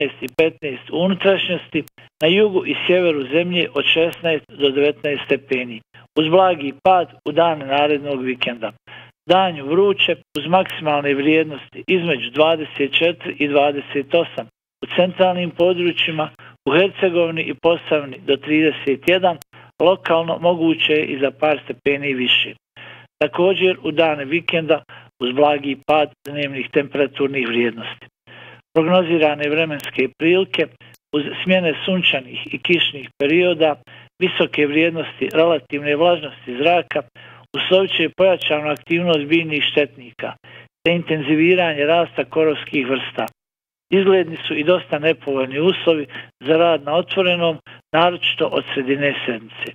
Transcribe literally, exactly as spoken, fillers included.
i petnaest u unutrašnjosti, na jugu i sjeveru zemlje od šesnaest do devetnaest stepeni, uz blagi pad u dane narednog vikenda. Danju vruće uz maksimalne vrijednosti između dvadeset četiri i dvadeset osam, u centralnim područjima, u Hercegovini i Posavini do trideset jedan, lokalno moguće je i za par stepeni više. Također u dane vikenda uz blagi pad dnevnih temperaturnih vrijednosti. Prognozirane vremenske prilike uz smjene sunčanih i kišnih perioda, visoke vrijednosti relativne vlažnosti zraka, uslovit će pojačanu aktivnost biljnih štetnika te intenziviranje rasta korovskih vrsta. Izgledni su i dosta nepovoljni uslovi za rad na otvorenom, naročito od sredine sedmice.